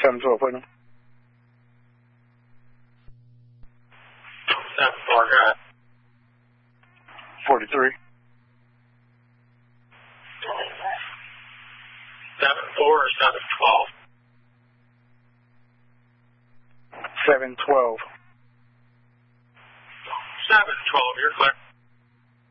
712, put him. 7-4, go ahead. 43. 7-4 or 7-12? 712. 7-12, you're clear.